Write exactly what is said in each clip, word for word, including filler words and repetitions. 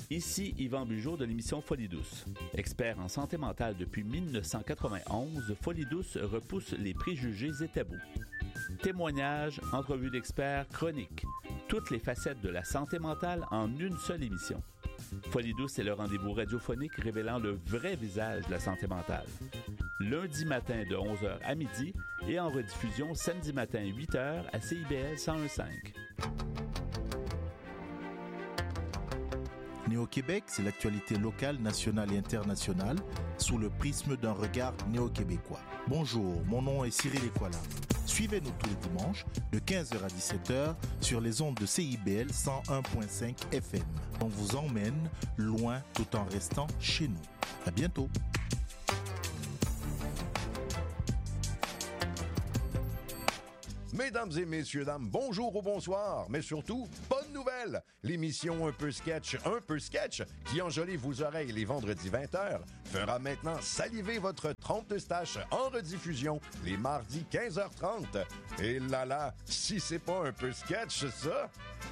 Ici Yvan Bugeaud de l'émission Folie douce. Expert en santé mentale depuis dix-neuf cent quatre-vingt-onze, Folie douce repousse les préjugés et tabous. Témoignages, entrevues d'experts, chroniques. Toutes les facettes de la santé mentale en une seule émission. Folie douce est le rendez-vous radiophonique révélant le vrai visage de la santé mentale. Lundi matin de onze heures à midi et en rediffusion samedi matin huit heures à C I B L cent un virgule cinq. Néo-Québec, c'est l'actualité locale, nationale et internationale sous le prisme d'un regard néo-québécois. Bonjour, mon nom est Cyril Ekwala. Suivez-nous tous les dimanches de quinze heures à dix-sept heures sur les ondes de C I B L cent un virgule cinq F M. On vous emmène loin tout en restant chez nous. À bientôt. Mesdames et messieurs, dames, bonjour ou bonsoir, mais surtout, bonne nouvelle! L'émission Un peu sketch, un peu sketch, qui enjolive vos oreilles les vendredis vingt heures, fera maintenant saliver votre trompe d'Eustache en rediffusion les mardis quinze heures trente. Et là là, si c'est pas un peu sketch, ça!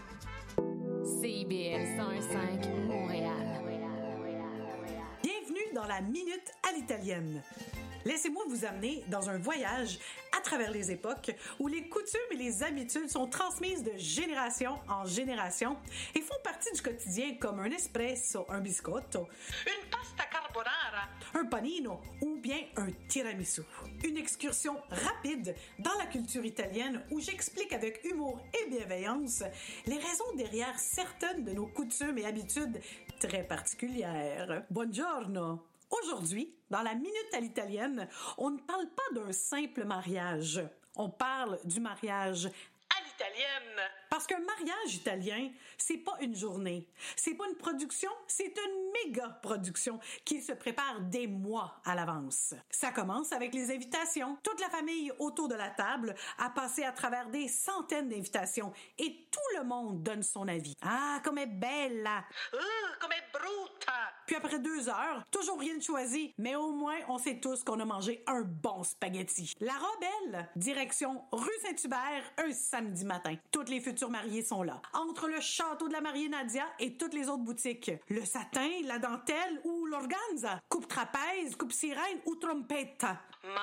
C I B L cent un virgule cinq, Montréal. Bienvenue dans la Minute à l'italienne. Laissez-moi vous amener dans un voyage à travers les époques où les coutumes et les habitudes sont transmises de génération en génération et font partie du quotidien comme un espresso, un biscotto, une pasta carbonara, un panino ou bien un tiramisu. Une excursion rapide dans la culture italienne où j'explique avec humour et bienveillance les raisons derrière certaines de nos coutumes et habitudes très particulières. Buongiorno! Aujourd'hui, dans la Minute à l'italienne, on ne parle pas d'un simple mariage. On parle du mariage à l'italienne. Parce qu'un mariage italien, c'est pas une journée. C'est pas une production, c'est une méga production qui se prépare des mois à l'avance. Ça commence avec les invitations. Toute la famille autour de la table a passé à travers des centaines d'invitations et tout le monde donne son avis. Ah, comme est belle! Uh, comme est brutta! Puis après deux heures, toujours rien de choisi, mais au moins on sait tous qu'on a mangé un bon spaghetti. La robe, elle, direction rue Saint-Hubert, un samedi matin. Toutes les futures mariés sont là. Entre le château de la mariée Nadia et toutes les autres boutiques. Le satin, la dentelle ou l'organza. Coupe trapèze, coupe sirène ou trompetta.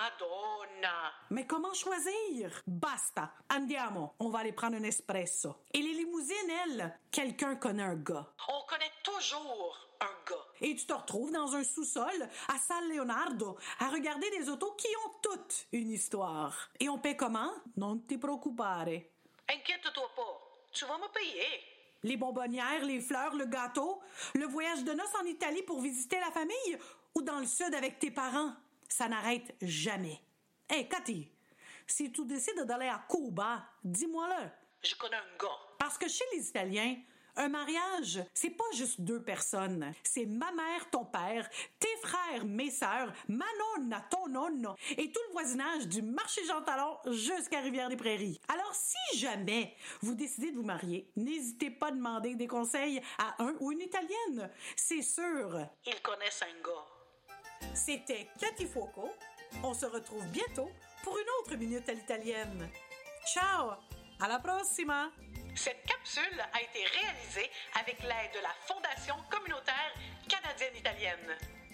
Madonna! Mais comment choisir? Basta. Andiamo. On va aller prendre un espresso. Et les limousines, elles, quelqu'un connaît un gars. On connaît toujours un gars. Et tu te retrouves dans un sous-sol à San Leonardo à regarder des autos qui ont toutes une histoire. Et on paie comment? Non ti preoccupare. Inquiète-toi pas, tu vas me payer. Les bonbonnières, les fleurs, le gâteau, le voyage de noces en Italie pour visiter la famille ou dans le sud avec tes parents, ça n'arrête jamais. Hé, hey, Cathy, si tu décides d'aller à Cuba, dis-moi-le. Je connais un gars. Parce que chez les Italiens, un mariage, c'est pas juste deux personnes. C'est ma mère, ton père, tes frères, mes sœurs, ma nonna, ton nonno et tout le voisinage du marché Jean Talon jusqu'à Rivière-des-Prairies. Alors, si jamais vous décidez de vous marier, n'hésitez pas à demander des conseils à un ou une Italienne. C'est sûr, ils connaissent un gars. C'était Cathy Foucault. On se retrouve bientôt pour une autre Minute à l'italienne. Ciao! Alla prossima! Cette capsule a été réalisée avec l'aide de la Fondation communautaire canadienne-italienne.